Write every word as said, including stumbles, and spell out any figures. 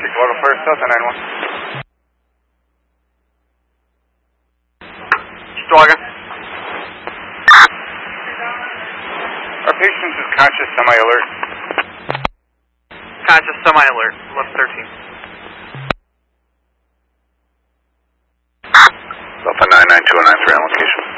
six, local first, Delta nine one. Dragon. Our patient is conscious, semi-alert. Conscious, semi-alert, left thirteen. Delta nine nine two oh nine three on location.